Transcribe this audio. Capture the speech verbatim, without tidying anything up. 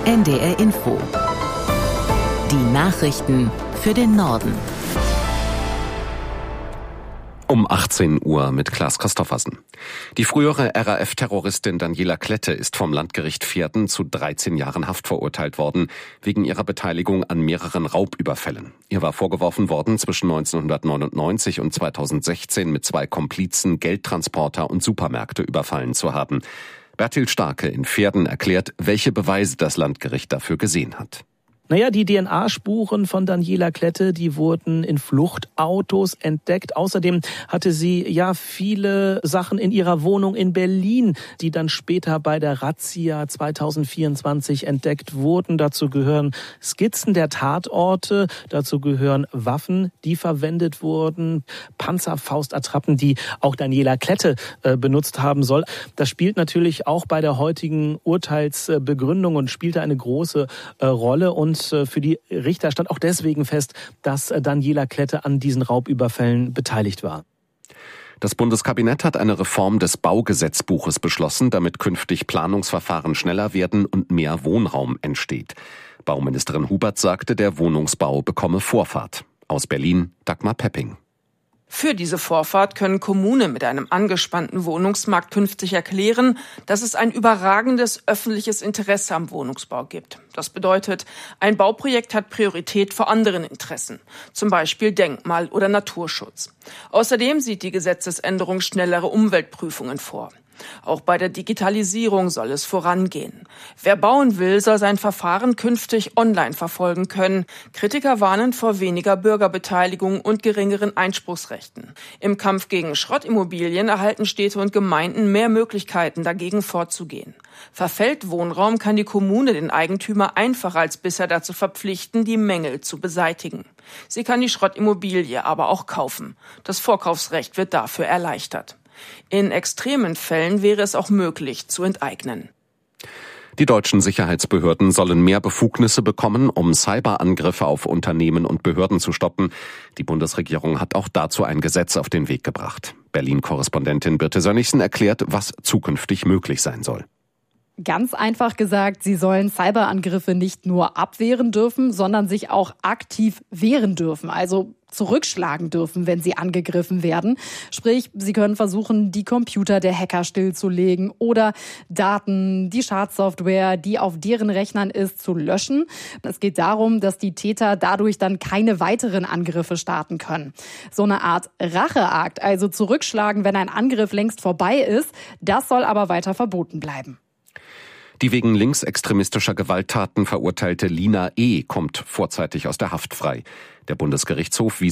N D R Info. Die Nachrichten für den Norden. Um achtzehn Uhr mit Klaas Christoffersen. Die frühere R A F-Terroristin Daniela Klette ist vom Landgericht Verden zu dreizehn Jahren Haft verurteilt worden, wegen ihrer Beteiligung an mehreren Raubüberfällen. Ihr war vorgeworfen worden, zwischen neunzehnhundertneunundneunzig und zweitausendsechzehn mit zwei Komplizen Geldtransporter und Supermärkte überfallen zu haben. Bertil Starke in Verden erklärt, welche Beweise das Landgericht dafür gesehen hat. Naja, die D N A-Spuren von Daniela Klette, die wurden in Fluchtautos entdeckt. Außerdem hatte sie ja viele Sachen in ihrer Wohnung in Berlin, die dann später bei der Razzia zweitausendvierundzwanzig entdeckt wurden. Dazu gehören Skizzen der Tatorte, dazu gehören Waffen, die verwendet wurden, Panzerfaustattrappen, die auch Daniela Klette äh, benutzt haben soll. Das spielt natürlich auch bei der heutigen Urteilsbegründung und spielte eine große äh, Rolle. Und für die Richter stand auch deswegen fest, dass Daniela Klette an diesen Raubüberfällen beteiligt war. Das Bundeskabinett hat eine Reform des Baugesetzbuches beschlossen, damit künftig Planungsverfahren schneller werden und mehr Wohnraum entsteht. Bauministerin Hubert sagte, der Wohnungsbau bekomme Vorfahrt. Aus Berlin, Dagmar Pepping. Für diese Vorfahrt können Kommunen mit einem angespannten Wohnungsmarkt künftig erklären, dass es ein überragendes öffentliches Interesse am Wohnungsbau gibt. Das bedeutet, ein Bauprojekt hat Priorität vor anderen Interessen, zum Beispiel Denkmal- oder Naturschutz. Außerdem sieht die Gesetzesänderung schnellere Umweltprüfungen vor. Auch bei der Digitalisierung soll es vorangehen. Wer bauen will, soll sein Verfahren künftig online verfolgen können. Kritiker warnen vor weniger Bürgerbeteiligung und geringeren Einspruchsrechten. Im Kampf gegen Schrottimmobilien erhalten Städte und Gemeinden mehr Möglichkeiten, dagegen vorzugehen. Verfällt Wohnraum, kann die Kommune den Eigentümer einfacher als bisher dazu verpflichten, die Mängel zu beseitigen. Sie kann die Schrottimmobilie aber auch kaufen. Das Vorkaufsrecht wird dafür erleichtert. In extremen Fällen wäre es auch möglich, zu enteignen. Die deutschen Sicherheitsbehörden sollen mehr Befugnisse bekommen, um Cyberangriffe auf Unternehmen und Behörden zu stoppen. Die Bundesregierung hat auch dazu ein Gesetz auf den Weg gebracht. Berlin-Korrespondentin Birte Sönnigsen erklärt, was zukünftig möglich sein soll. Ganz einfach gesagt, sie sollen Cyberangriffe nicht nur abwehren dürfen, sondern sich auch aktiv wehren dürfen, also zurückschlagen dürfen, wenn sie angegriffen werden. Sprich, sie können versuchen, die Computer der Hacker stillzulegen oder Daten, die Schadsoftware, die auf deren Rechnern ist, zu löschen. Es geht darum, dass die Täter dadurch dann keine weiteren Angriffe starten können. So eine Art Racheakt, also zurückschlagen, wenn ein Angriff längst vorbei ist, das soll aber weiter verboten bleiben. Die wegen linksextremistischer Gewalttaten verurteilte Lina E. kommt vorzeitig aus der Haft frei. Der Bundesgerichtshof wies